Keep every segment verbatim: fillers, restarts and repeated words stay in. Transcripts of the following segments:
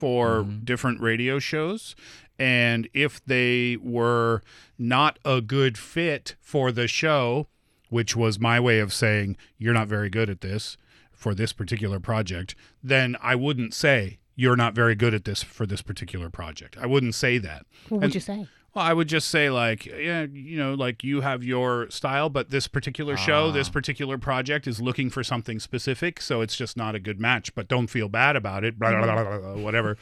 for mm-hmm. different radio shows. And if they were not a good fit for the show, which was my way of saying, you're not very good at this for this particular project, then I wouldn't say, you're not very good at this for this particular project. I wouldn't say that. What would and, you say? Well, I would just say, like, yeah, you know, like you have your style, but this particular show, ah. this particular project is looking for something specific, so it's just not a good match, but don't feel bad about it, blah, blah, blah, blah, blah, whatever.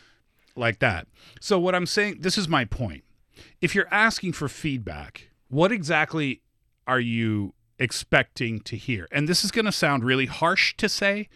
Like that. So what I'm saying, this is my point. If you're asking for feedback, what exactly are you expecting to hear? And this is going to sound really harsh to say,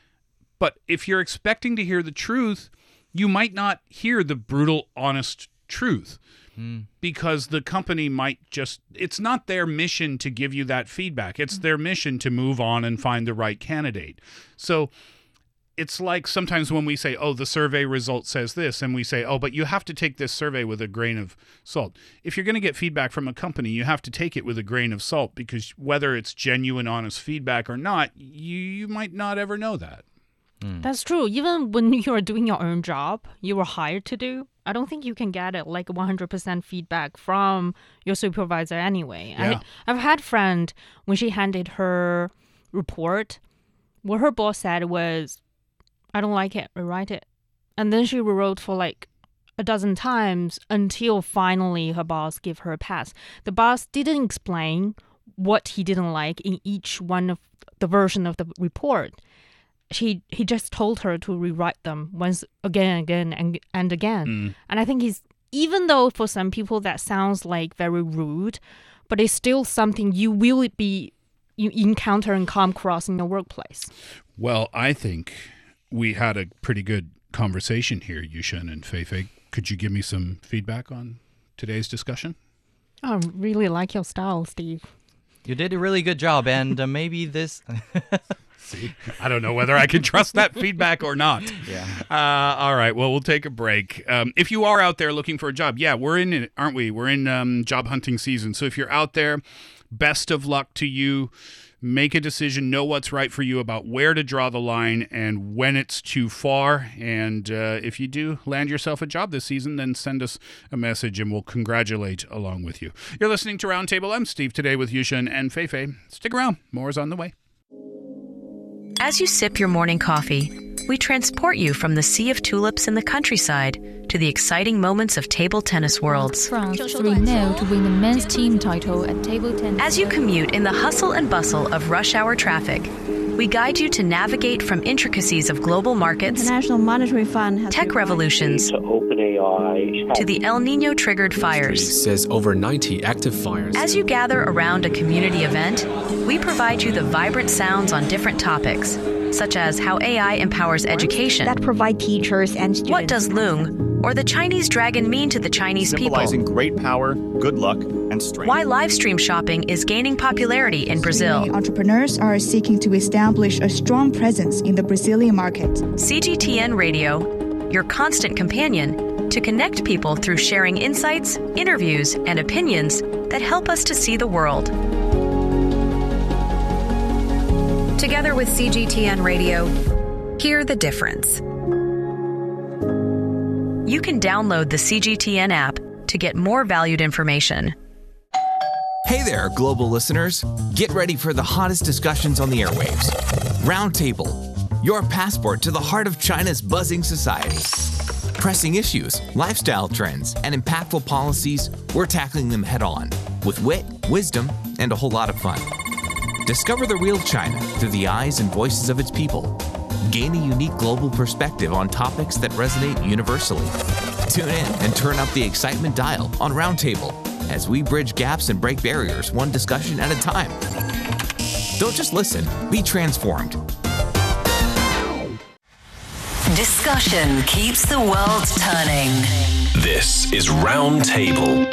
but if you're expecting to hear the truth, you might not hear the brutal, honest truth. Mm. Because the company might just, it's not their mission to give you that feedback. It's their mission to move on and find the right candidate. So it's like sometimes when we say, oh, the survey result says this, and we say, oh, but you have to take this survey with a grain of salt. If you're going to get feedback from a company, you have to take it with a grain of salt, because whether it's genuine, honest feedback or not, you, you might not ever know that. Mm. That's true. Even when you're doing your own job, you were hired to do, I don't think you can get it like one hundred percent feedback from your supervisor anyway. Yeah. I, I've had a friend, when she handed her report, what her boss said was, I don't like it, rewrite it. And then she rewrote for like a dozen times until finally her boss gave her a pass. The boss didn't explain what he didn't like in each one of the version of the report. He he just told her to rewrite them once again, again, and and again. Mm. And I think he's, even though for some people that sounds like very rude, but it's still something you will be you encounter and come across in your workplace. Well, I think we had a pretty good conversation here, Yushen and Feifei. Could you give me some feedback on today's discussion? I really like your style, Steve. You did a really good job, and uh, maybe this... See, I don't know whether I can trust that feedback or not. Yeah. Uh, all right. Well, we'll take a break. Um, if you are out there looking for a job, yeah, we're in it, aren't we? We're in um, job hunting season. So if you're out there, best of luck to you. Make a decision, know what's right for you about where to draw the line and when it's too far. And uh, if you do land yourself a job this season, then send us a message and we'll congratulate along with you. You're listening to Roundtable. I'm Steve today with Yushen and Feifei. Stick around. More is on the way. As you sip your morning coffee, we transport you from the sea of tulips in the countryside to the exciting moments of table tennis worlds. France three nil to win the men's team title at table tennis. As you commute in the hustle and bustle of rush hour traffic, we guide you to navigate from intricacies of global markets, International Monetary Fund has tech revolutions, to OpenAI, to the El Nino-triggered fires. Says over ninety active fires. As you gather around a community event, we provide you the vibrant sounds on different topics, such as how A I empowers education, that provide teachers and students. What does Loong or the Chinese dragon mean to the Chinese Symbolizing people? great power, good luck, and strength. Why live stream shopping is gaining popularity in Brazil. Many entrepreneurs are seeking to establish a strong presence in the Brazilian market. C G T N Radio, your constant companion to connect people through sharing insights, interviews, and opinions that help us to see the world. Together with C G T N Radio, hear the difference. You can download the C G T N app to get more valued information. Hey there, global listeners. Get ready for the hottest discussions on the airwaves. Roundtable, your passport to the heart of China's buzzing society. Pressing issues, lifestyle trends, and impactful policies, we're tackling them head on with wit, wisdom, and a whole lot of fun. Discover the real China through the eyes and voices of its people. Gain a unique global perspective on topics that resonate universally. Tune in and turn up the excitement dial on Roundtable as we bridge gaps and break barriers one discussion at a time. Don't just listen, be transformed. Discussion keeps the world turning. This is Roundtable.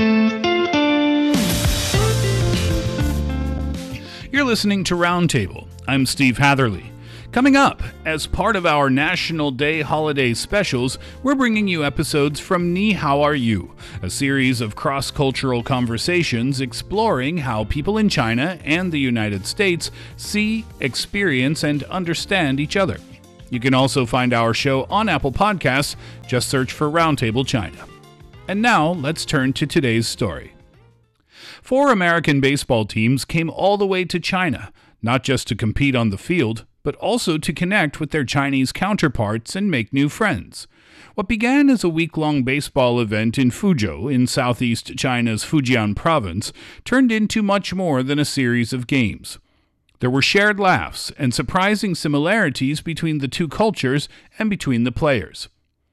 You're listening to Roundtable. I'm Steve Hatherley. Coming up, as part of our National Day holiday specials, we're bringing you episodes from Ni How Are You, a series of cross-cultural conversations exploring how people in China and the United States see, experience, and understand each other. You can also find our show on Apple Podcasts. Just search for Roundtable China. And now, let's turn to today's story. Four American baseball teams came all the way to China, not just to compete on the field, but also to connect with their Chinese counterparts and make new friends. What began as a week-long baseball event in Fuzhou in southeast China's Fujian province turned into much more than a series of games. There were shared laughs and surprising similarities between the two cultures and between the players.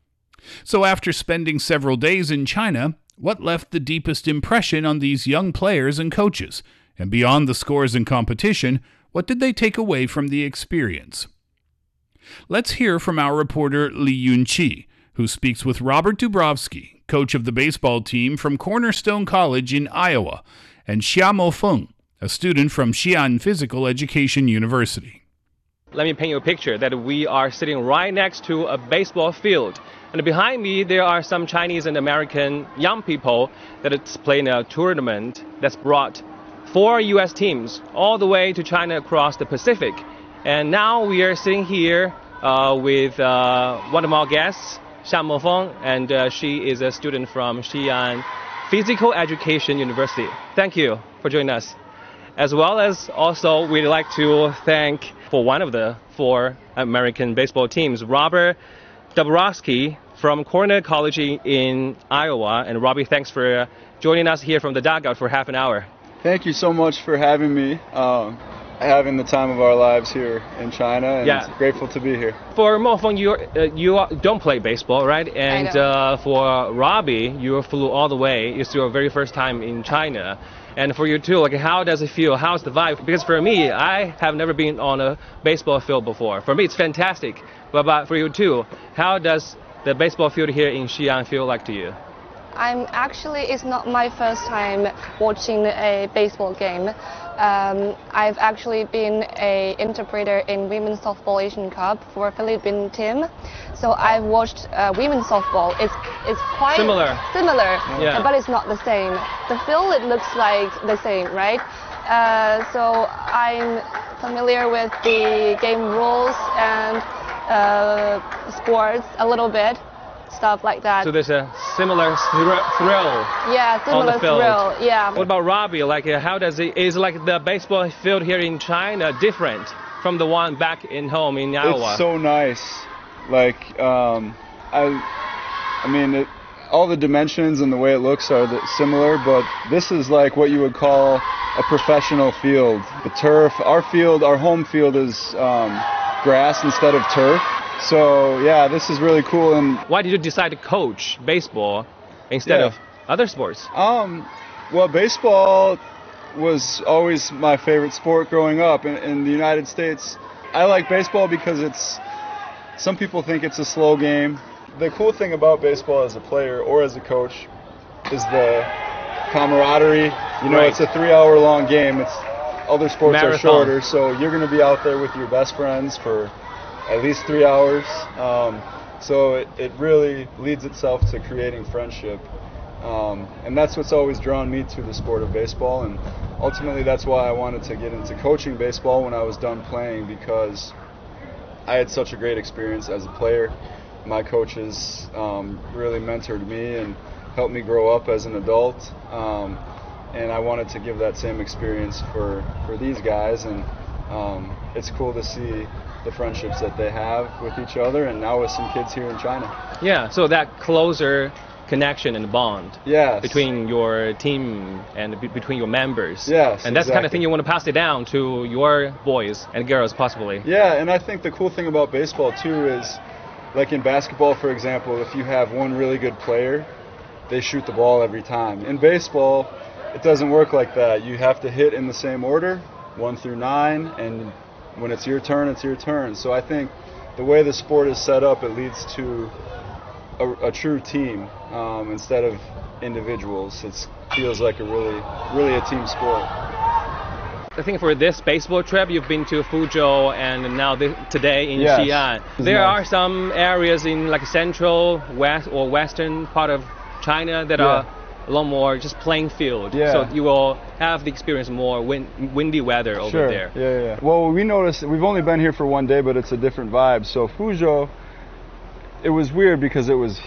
So after spending several days in China, what left the deepest impression on these young players and coaches? And beyond the scores and competition, what did they take away from the experience? Let's hear from our reporter Li Yunqi, who speaks with Robert Dubrovsky, coach of the baseball team from Cornerstone College in Iowa, and Xia Mofeng, a student from Xi'an Physical Education University. Let me paint you a picture that we are sitting right next to a baseball field. And behind me, there are some Chinese and American young people that is playing a tournament that's brought four U S teams all the way to China across the Pacific. And now we are sitting here uh, with uh, one of our guests, Xia Mofeng, and uh, she is a student from Xi'an Physical Education University. Thank you for joining us. As well as also, we'd like to thank for one of the four American baseball teams, Robert Dubrovsky from Cornell College in Iowa. And Robbie, thanks for joining us here from the dugout for half an hour. Thank you so much for having me, um, having the time of our lives here in China, and yeah. Grateful to be here. For Mofeng, you uh, you don't play baseball, right? And uh, for Robbie, you flew all the way. It's your very first time in China. And for you too, like, how does it feel? How's the vibe? Because for me, I have never been on a baseball field before. For me, it's fantastic. But, but for you too, how does the baseball field here in Xi'an feel like to you? I'm actually, it's not my first time watching a baseball game. Um, I've actually been a interpreter in Women's Softball Asian Cup for Philippine team. So I've watched uh, women's softball. It's it's quite similar, similar, yeah. But it's not the same. The field, it looks like the same, right? Uh, so I'm familiar with the game rules and uh, sports a little bit. Stuff like that. So there's a similar thr- thrill. Yeah, similar on the field. thrill. Yeah. What about Robbie? Like, uh, how does it? Is like the baseball field here in China different from the one back in home in Iowa? It's so nice. Like, um, I, I mean, it, all the dimensions and the way it looks are the, similar, but this is like what you would call a professional field. The turf, our field, our home field is um, grass instead of turf. So yeah, this is really cool. And why did you decide to coach baseball instead yeah. of other sports? Um, well, baseball was always my favorite sport growing up in, in the United States. I like baseball because it's, some people think it's a slow game. The cool thing about baseball as a player or as a coach is the camaraderie. You know, right. It's a three-hour long game. It's other sports Marathon. are shorter, so you're going to be out there with your best friends for at least three hours. Um, so it, it really leads itself to creating friendship. Um, and that's what's always drawn me to the sport of baseball. And ultimately that's why I wanted to get into coaching baseball when I was done playing, because I had such a great experience as a player. My coaches um, really mentored me and helped me grow up as an adult. Um, and I wanted to give that same experience for, for these guys. And um, it's cool to see the friendships that they have with each other, and now with some kids here in China. Yeah, so that closer connection and bond yes. between your team and be- between your members. Yes, and that's exactly. the kind of thing you want to pass it down to your boys and girls, possibly. Yeah, and I think the cool thing about baseball too is, like in basketball, for example, if you have one really good player, they shoot the ball every time. In baseball, it doesn't work like that. You have to hit in the same order, one through nine, and when it's your turn, it's your turn. So I think the way the sport is set up, it leads to a, a true team um, instead of individuals. It feels like a really, really a team sport. I think for this baseball trip, you've been to Fuzhou and now th- today in yes. Xi'an. There nice. are some areas in like central, west, or western part of China that yeah. are a lot more just playing field. Yeah. So you will have the experience more wind, windy weather over sure. there. Yeah, yeah, yeah. Well, we noticed we've only been here for one day, but it's a different vibe. So Fuzhou, it was weird because it was